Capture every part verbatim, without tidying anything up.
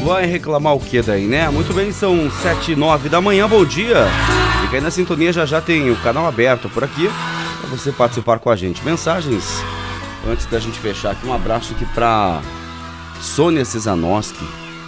Vai reclamar o que daí, né? Muito bem, são sete e nove da manhã, bom dia. Fica aí na sintonia, já já tem o canal aberto por aqui para você participar com a gente. Mensagens, antes da gente fechar aqui, um abraço aqui pra Sônia Cesanoski.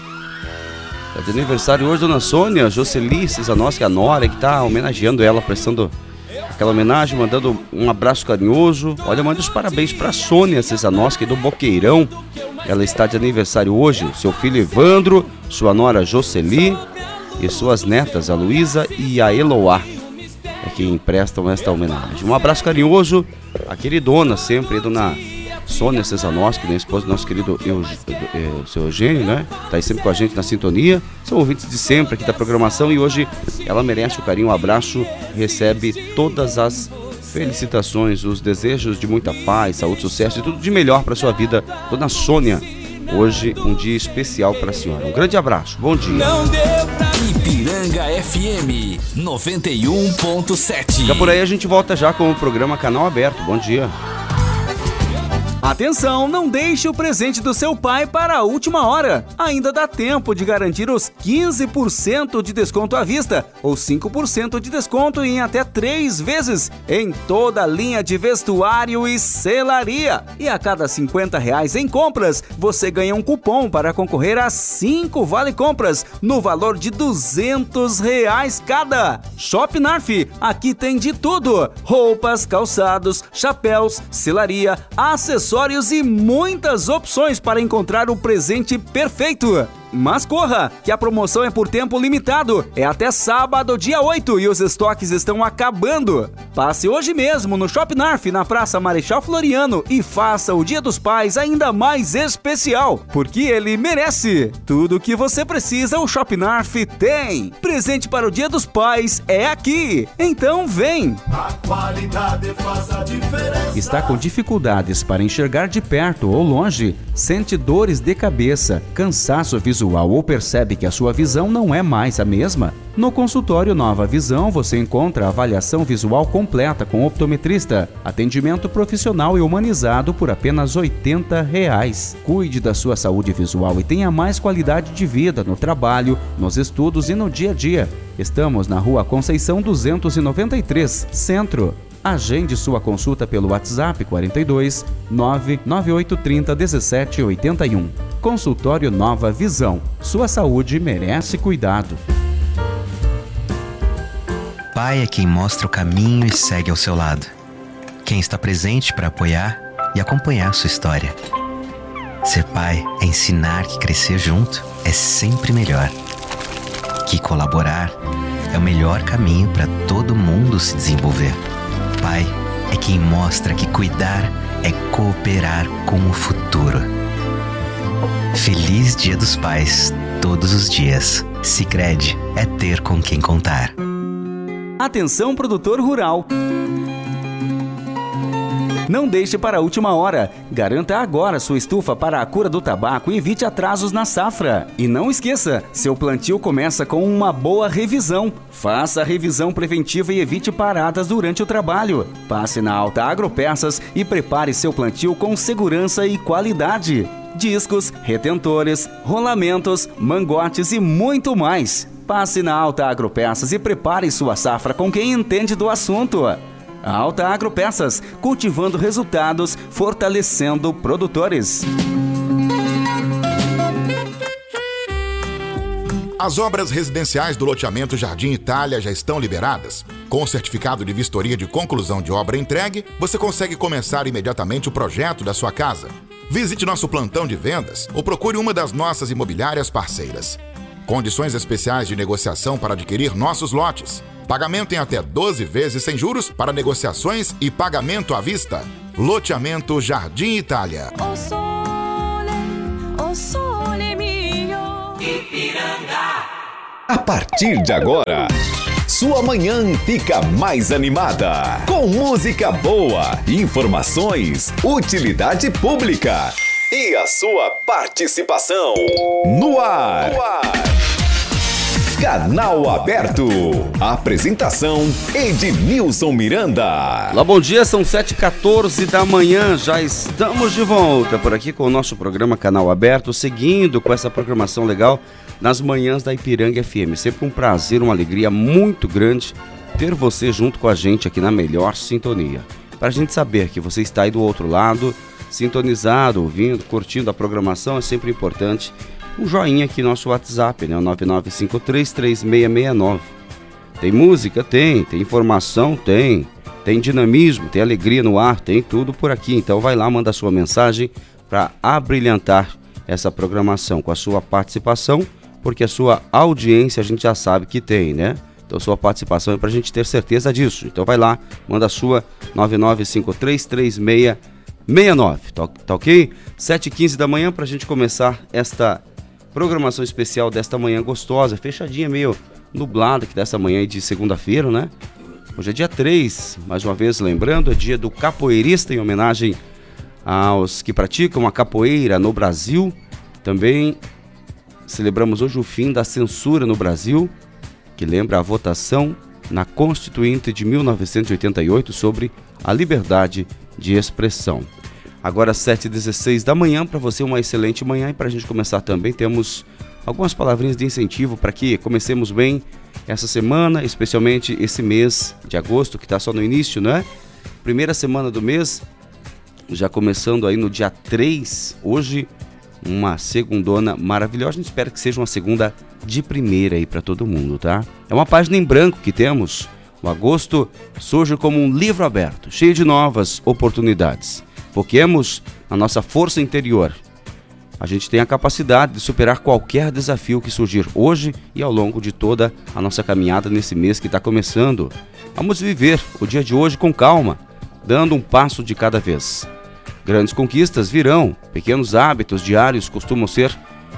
Tá de aniversário hoje, dona Sônia, Jocely Cesanoski, a Nora, que tá homenageando ela, prestando aquela homenagem, mandando um abraço carinhoso. Olha, manda os parabéns pra Sônia Cesanoski do Boqueirão. Ela está de aniversário hoje, seu filho Evandro, sua nora Jocely e suas netas, a Luísa e a Eloá, é quem prestam esta homenagem. Um abraço carinhoso, a queridona sempre, dona Sônia Cesanoski, né, esposa do nosso querido Eu, eu, seu Eugênio, né? Tá aí sempre com a gente na sintonia. São ouvintes de sempre aqui da programação e hoje ela merece o carinho, um abraço, recebe todas as felicitações, os desejos de muita paz, saúde, sucesso e tudo de melhor para sua vida, dona Sônia. Hoje um dia especial para a senhora. Um grande abraço, bom dia. Não deu pra... Ipiranga F M noventa e um ponto sete. Fica por aí, a gente volta já com o programa Canal Aberto. Bom dia. Atenção, não deixe o presente do seu pai para a última hora. Ainda dá tempo de garantir os quinze por cento de desconto à vista ou cinco por cento de desconto em até três vezes em toda a linha de vestuário e selaria. E a cada cinquenta reais em compras, você ganha um cupom para concorrer a cinco vale-compras no valor de duzentos reais cada. Shop Narf, aqui tem de tudo: roupas, calçados, chapéus, selaria, acessórios e muitas opções para encontrar o presente perfeito. Mas corra, que a promoção é por tempo limitado. É até sábado, dia oito, e os estoques estão acabando. Passe hoje mesmo no Shop Narf, na Praça Marechal Floriano, e faça o Dia dos Pais ainda mais especial, porque ele merece. Tudo o que você precisa, o Shop Narf tem. Presente para o Dia dos Pais é aqui. Então vem! A qualidade faz a diferença. Está com dificuldades para enxergar de perto ou longe? Sente dores de cabeça, cansaço visual ou percebe que a sua visão não é mais a mesma? No consultório Nova Visão você encontra a avaliação visual completa com optometrista, atendimento profissional e humanizado por apenas oitenta reais. Cuide da sua saúde visual e tenha mais qualidade de vida no trabalho, nos estudos e no dia a dia. Estamos na Rua Conceição duzentos e noventa e três, Centro. Agende sua consulta pelo WhatsApp quarenta e dois, nove nove oito três zero, um sete oito um. Consultório Nova Visão. Sua saúde merece cuidado. Pai é quem mostra o caminho e segue ao seu lado. Quem está presente para apoiar e acompanhar sua história. Ser pai é ensinar que crescer junto é sempre melhor. Que colaborar é o melhor caminho para todo mundo se desenvolver. Pai é quem mostra que cuidar é cooperar com o futuro. Feliz Dia dos Pais, todos os dias. Sicredi é ter com quem contar. Atenção, produtor rural! Não deixe para a última hora. Garanta agora sua estufa para a cura do tabaco e evite atrasos na safra. E não esqueça, seu plantio começa com uma boa revisão. Faça a revisão preventiva e evite paradas durante o trabalho. Passe na Alta Agropeças e prepare seu plantio com segurança e qualidade. Discos, retentores, rolamentos, mangotes e muito mais. Passe na Alta Agropeças e prepare sua safra com quem entende do assunto. A Alta Agropeças, cultivando resultados, fortalecendo produtores. As obras residenciais do loteamento Jardim Itália já estão liberadas. Com o certificado de vistoria de conclusão de obra entregue, você consegue começar imediatamente o projeto da sua casa. Visite nosso plantão de vendas ou procure uma das nossas imobiliárias parceiras. Condições especiais de negociação para adquirir nossos lotes. Pagamento em até doze vezes sem juros para negociações e pagamento à vista. Loteamento Jardim Itália. O sole, o sole mio. Ipiranga. A partir de agora, sua manhã fica mais animada. Com música boa, informações, utilidade pública e a sua participação. No ar. No ar. Canal Aberto. Apresentação Edmilson Miranda. Olá, bom dia, são sete e quatorze da manhã, já estamos de volta por aqui com o nosso programa Canal Aberto, seguindo com essa programação legal nas manhãs da Ipiranga F M. Sempre um prazer, uma alegria muito grande ter você junto com a gente aqui na melhor sintonia. Para a gente saber que você está aí do outro lado, sintonizado, ouvindo, curtindo a programação, é sempre importante um joinha aqui no nosso WhatsApp, né? O nove nove cinco três três seis seis nove. Tem música? Tem. Tem informação? Tem. Tem dinamismo, tem alegria no ar, tem tudo por aqui. Então vai lá, manda a sua mensagem para abrilhantar essa programação com a sua participação, porque a sua audiência a gente já sabe que tem, né? Então sua participação é para a gente ter certeza disso. Então vai lá, manda a sua nove nove cinco três três seis seis nove, tá, tá ok? sete e quinze da manhã para a gente começar esta programação especial desta manhã gostosa, fechadinha, meio nublada aqui dessa manhã de segunda-feira, né? Hoje é dia três, mais uma vez lembrando, é dia do capoeirista, em homenagem aos que praticam a capoeira no Brasil. Também celebramos hoje o fim da censura no Brasil, que lembra a votação na Constituinte de mil novecentos e oitenta e oito sobre a liberdade de expressão. Agora sete e dezesseis da manhã, para você uma excelente manhã, e para a gente começar também temos algumas palavrinhas de incentivo para que comecemos bem essa semana, especialmente esse mês de agosto, que está só no início, né? Primeira semana do mês, já começando aí no dia três, hoje uma segundona maravilhosa, a gente espera que seja uma segunda de primeira aí para todo mundo, tá? É uma página em branco que temos, o agosto surge como um livro aberto, cheio de novas oportunidades. Foquemos na nossa força interior. A gente tem a capacidade de superar qualquer desafio que surgir hoje e ao longo de toda a nossa caminhada nesse mês que está começando. Vamos viver o dia de hoje com calma, dando um passo de cada vez. Grandes conquistas virão, pequenos hábitos diários costumam ser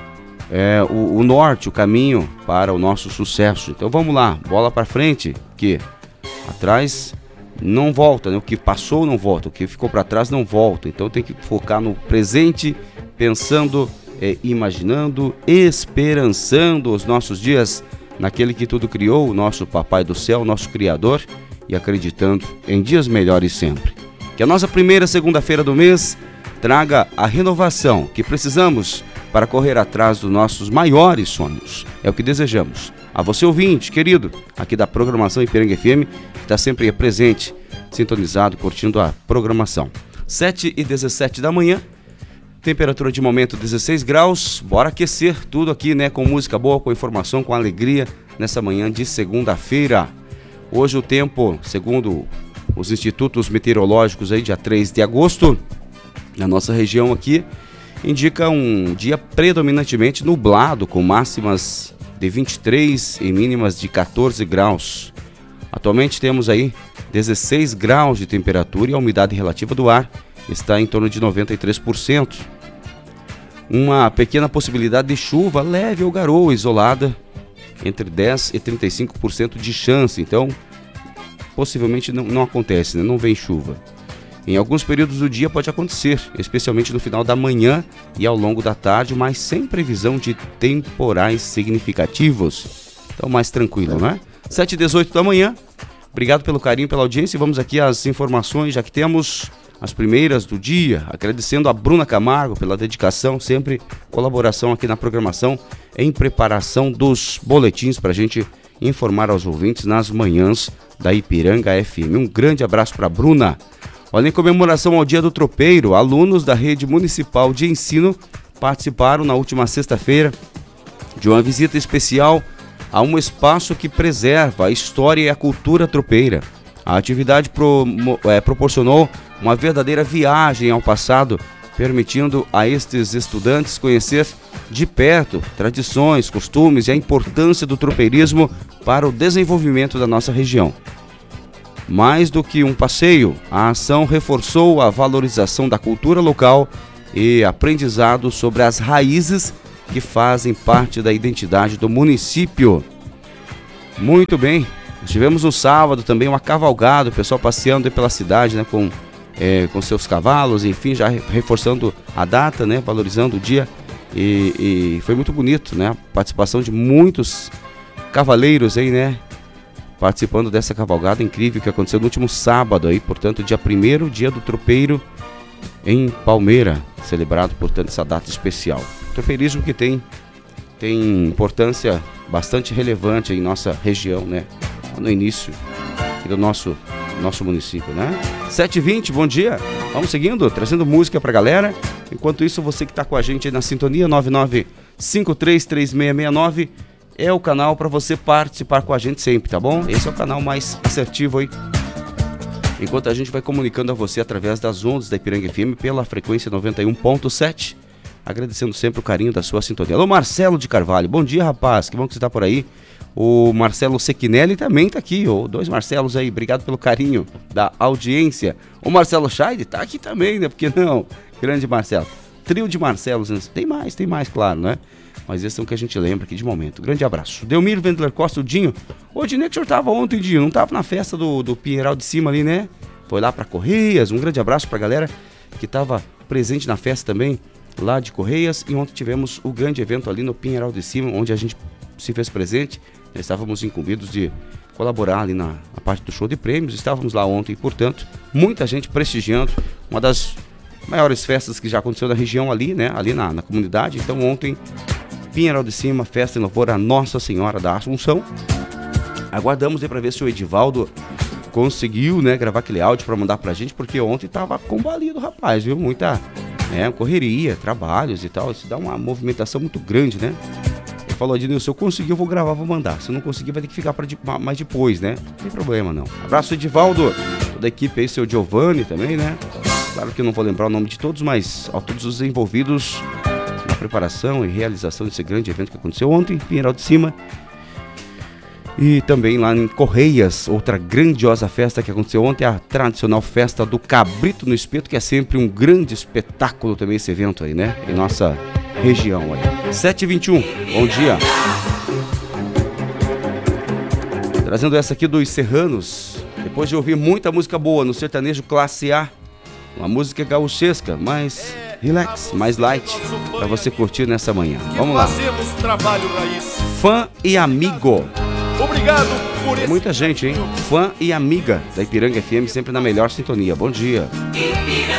é, o, o norte, o caminho para o nosso sucesso. Então vamos lá, bola para frente, que atrás não volta, né? O que passou não volta, o que ficou para trás não volta. Então tem que focar no presente, pensando, é, imaginando, esperançando os nossos dias naquele que tudo criou, o nosso Papai do Céu, nosso Criador, e acreditando em dias melhores sempre. Que a nossa primeira segunda-feira do mês traga a renovação que precisamos para correr atrás dos nossos maiores sonhos. É o que desejamos. A você, ouvinte, querido, aqui da programação Ipiranga F M, que está sempre presente, sintonizado, curtindo a programação. sete e dezessete da manhã, temperatura de momento dezesseis graus, bora aquecer tudo aqui, né, com música boa, com informação, com alegria, nessa manhã de segunda-feira. Hoje o tempo, segundo os institutos meteorológicos, aí, dia três de agosto, na nossa região aqui, indica um dia predominantemente nublado, com máximas de vinte e três e mínimas de quatorze graus. Atualmente temos aí dezesseis graus de temperatura e a umidade relativa do ar está em torno de noventa e três por cento. Uma pequena possibilidade de chuva leve ou garoa isolada, entre dez e trinta e cinco por cento de chance. Então, possivelmente não, não acontece, né? Não vem chuva. Em alguns períodos do dia pode acontecer, especialmente no final da manhã e ao longo da tarde, mas sem previsão de temporais significativos. Então, mais tranquilo, né? sete e dezoito da manhã. Obrigado pelo carinho, pela audiência. Vamos aqui às informações, já que temos as primeiras do dia. Agradecendo a Bruna Camargo pela dedicação, sempre colaboração aqui na programação, em preparação dos boletins para a gente informar aos ouvintes nas manhãs da Ipiranga F M. Um grande abraço para a Bruna. Olha, em comemoração ao Dia do Tropeiro, alunos da Rede Municipal de Ensino participaram na última sexta-feira de uma visita especial a um espaço que preserva a história e a cultura tropeira. A atividade pro, é, proporcionou uma verdadeira viagem ao passado, permitindo a estes estudantes conhecer de perto tradições, costumes e a importância do tropeirismo para o desenvolvimento da nossa região. Mais do que um passeio, a ação reforçou a valorização da cultura local e aprendizado sobre as raízes que fazem parte da identidade do município. Muito bem, tivemos no sábado também uma cavalgada, o pessoal passeando pela cidade, né, com, é, com seus cavalos, enfim, já reforçando a data, né, valorizando o dia, e, e foi muito bonito, né, a participação de muitos cavaleiros aí, né? Participando dessa cavalgada incrível que aconteceu no último sábado aí, portanto, dia primeiro, dia do tropeiro em Palmeira, celebrado, portanto, essa data especial. Tropeirismo que tem, tem importância bastante relevante em nossa região, né? No início do nosso, nosso município, né? sete e vinte, bom dia. Vamos seguindo, trazendo música pra galera. Enquanto isso, você que tá com a gente aí na sintonia, nove nove cinco três três seis seis nove, é o canal para você participar com a gente sempre, tá bom? Esse é o canal mais assertivo aí. Enquanto a gente vai comunicando a você através das ondas da Ipiranga F M pela frequência noventa e um ponto sete. Agradecendo sempre o carinho da sua sintonia. Alô, Marcelo de Carvalho. Bom dia, rapaz. Que bom que você tá por aí. O Marcelo Sequinelli também tá aqui. Oh, dois Marcelos aí. Obrigado pelo carinho da audiência. O Marcelo Scheid tá aqui também, né? Porque não? Grande Marcelo. Trio de Marcelos. Né? Tem mais, tem mais, claro, né? Mas esses são o que a gente lembra aqui de momento. Grande abraço. Delmiro Wendler Costa, o Dinho. Ô, Dinho, é que o senhor tava ontem, Dinho? Não tava na festa do, do Pinheiral de Cima ali, né? Foi lá pra Correias. Um grande abraço pra galera que tava presente na festa também, lá de Correias. E ontem tivemos o grande evento ali no Pinheiral de Cima, onde a gente se fez presente. Estávamos incumbidos de colaborar ali na, na parte do show de prêmios. Estávamos lá ontem e, portanto, muita gente prestigiando. Uma das maiores festas que já aconteceu na região ali, né? Ali na, na comunidade. Então, ontem, Pinheiral de Cima, festa em louvor a Nossa Senhora da Assunção. Aguardamos aí para ver se o Edivaldo conseguiu, né, gravar aquele áudio para mandar pra gente, porque ontem tava combalido, rapaz, viu? Muita, né, correria, trabalhos e tal. Isso dá uma movimentação muito grande, né? Ele falou, Adilson, se eu conseguir, eu vou gravar, vou mandar. Se eu não conseguir, vai ter que ficar para de, mais depois, né? Não tem problema, não. Abraço, Edivaldo, toda a equipe aí, seu Giovanni também, né? Claro que eu não vou lembrar o nome de todos, mas a todos os envolvidos na preparação e realização desse grande evento que aconteceu ontem, em Pinheiral de Cima. E também lá em Correias, outra grandiosa festa que aconteceu ontem, a tradicional festa do Cabrito no Espeto, que é sempre um grande espetáculo também esse evento aí, né? Em nossa região aí. sete e vinte e um, bom dia. Trazendo essa aqui dos Serranos, depois de ouvir muita música boa no sertanejo classe A, uma música gauchesca, mais relax, mais light, pra você curtir nessa manhã. Vamos lá. Fã e amigo. Obrigado por esse... Muita gente, hein? Fã e amiga da Ipiranga F M, sempre na melhor sintonia. Bom dia.